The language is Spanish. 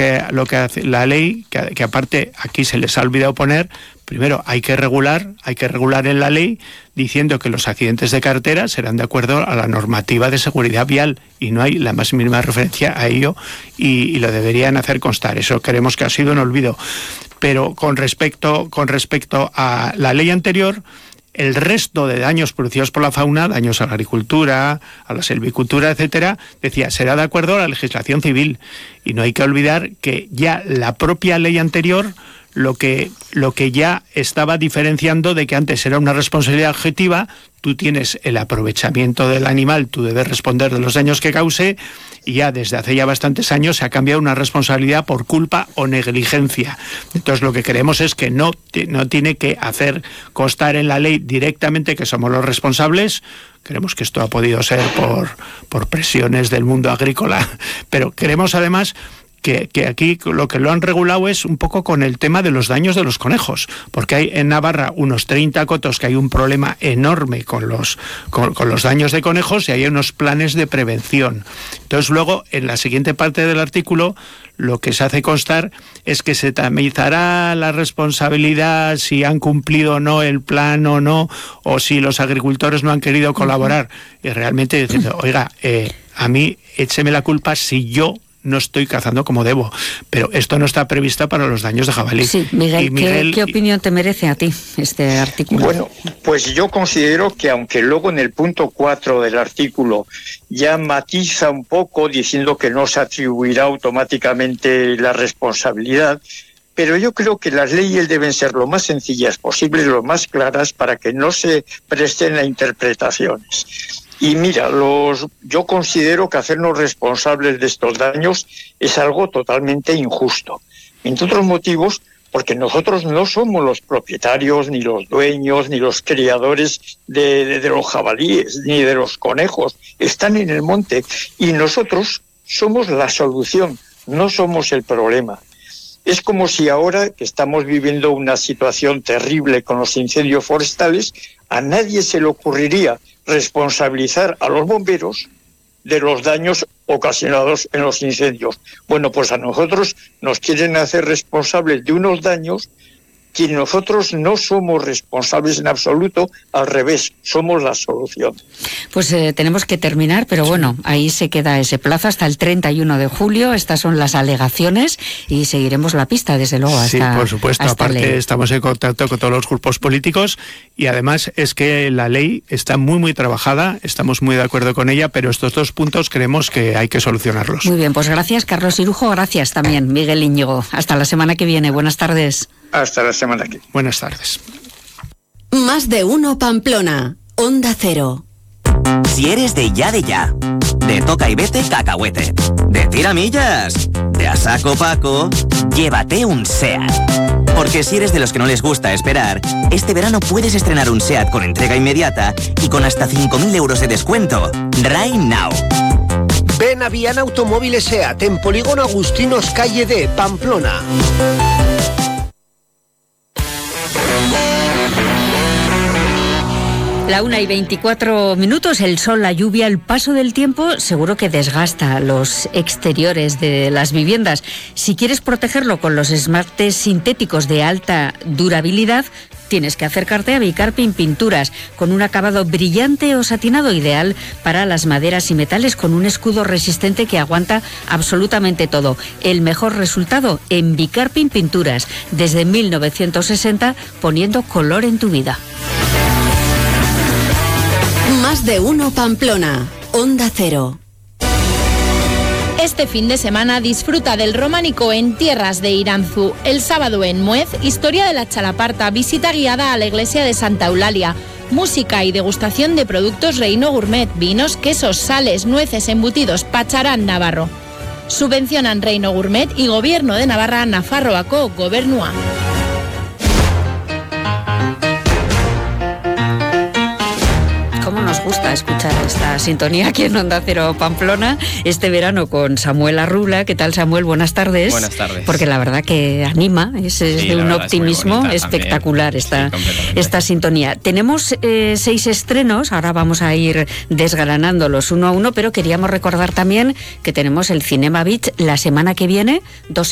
que hace la ley, que aparte aquí se les ha olvidado poner, primero hay que regular en la ley diciendo que los accidentes de carretera serán de acuerdo a la normativa de seguridad vial, y no hay la más mínima referencia a ello, y lo deberían hacer constar. Eso creemos que ha sido un olvido. Pero con respecto a la ley anterior, el resto de daños producidos por la fauna, daños a la agricultura, a la silvicultura, etcétera, decía, será de acuerdo a la legislación civil. Y no hay que olvidar que ya la propia ley anterior lo que ya estaba diferenciando de que antes era una responsabilidad objetiva, tú tienes el aprovechamiento del animal, tú debes responder de los daños que cause, y ya desde hace ya bastantes años se ha cambiado una responsabilidad por culpa o negligencia. Entonces lo que queremos es que no tiene que hacer constar en la ley directamente que somos los responsables. Creemos que esto ha podido ser por presiones del mundo agrícola, pero queremos además que aquí lo que lo han regulado es un poco con el tema de los daños de los conejos, porque hay en Navarra unos 30 cotos que hay un problema enorme con los daños de conejos, y hay unos planes de prevención. Entonces luego, en la siguiente parte del artículo, lo que se hace constar es que se tamizará la responsabilidad si han cumplido o no el plan o no, o si los agricultores no han querido colaborar. Y realmente diciendo, oiga, a mí écheme la culpa si yo no estoy cazando como debo, pero esto no está previsto para los daños de jabalí. Sí, Miguel, ¿qué opinión te merece a ti este artículo? Bueno, pues yo considero que aunque luego en el punto 4 del artículo ya matiza un poco diciendo que no se atribuirá automáticamente la responsabilidad, pero yo creo que las leyes deben ser lo más sencillas posibles, lo más claras, para que no se presten a interpretaciones. Y mira, yo considero que hacernos responsables de estos daños es algo totalmente injusto. Entre otros motivos, porque nosotros no somos los propietarios, ni los dueños, ni los criadores de los jabalíes, ni de los conejos. Están en el monte y nosotros somos la solución, no somos el problema. Es como si ahora que estamos viviendo una situación terrible con los incendios forestales, a nadie se le ocurriría responsabilizar a los bomberos de los daños ocasionados en los incendios. Bueno, pues a nosotros nos quieren hacer responsables de unos daños que nosotros no somos responsables en absoluto, al revés, somos la solución. Pues tenemos que terminar, pero bueno, ahí se queda ese plazo hasta el 31 de julio, estas son las alegaciones y seguiremos la pista, desde luego, hasta... Sí, por supuesto, aparte estamos en contacto con todos los grupos políticos y además es que la ley está muy, muy trabajada, estamos muy de acuerdo con ella, pero estos dos puntos creemos que hay que solucionarlos. Muy bien, pues gracias Carlos Irujo, gracias también Miguel Íñigo. Hasta la semana que viene, buenas tardes. Hasta la semana que viene. Buenas tardes. Más de uno Pamplona, Onda Cero. Si eres de ya, de toca y vete cacahuete, de tiramillas, de a saco Paco, llévate un SEAT. Porque si eres de los que no les gusta esperar, este verano puedes estrenar un SEAT con entrega inmediata y con hasta 5.000 euros de descuento. Right now. Ven a Viana Automóviles SEAT en Polígono Agustinos, calle D, Pamplona. La 1:24, el sol, la lluvia, el paso del tiempo seguro que desgasta los exteriores de las viviendas. Si quieres protegerlo con los esmaltes sintéticos de alta durabilidad, tienes que acercarte a Bicarpin Pinturas, con un acabado brillante o satinado ideal para las maderas y metales, con un escudo resistente que aguanta absolutamente todo. El mejor resultado en Bicarpin Pinturas, desde 1960, poniendo color en tu vida. Más de uno Pamplona, Onda Cero. Este fin de semana disfruta del románico en tierras de Iranzu. El sábado en Muez, historia de la Chalaparta, visita guiada a la iglesia de Santa Eulalia. Música y degustación de productos Reino Gourmet, vinos, quesos, sales, nueces, embutidos, pacharán navarro. Subvencionan Reino Gourmet y Gobierno de Navarra, Nafarroako Gobernua. Nos gusta escuchar esta sintonía aquí en Onda Cero Pamplona este verano con Samuel Arrula. ¿Qué tal, Samuel? Buenas tardes. Buenas tardes. Porque la verdad que anima, es de un optimismo espectacular esta sintonía. Tenemos 6 estrenos, ahora vamos a ir desgranándolos uno a uno, pero queríamos recordar también que tenemos el Cinema Beach la semana que viene, 2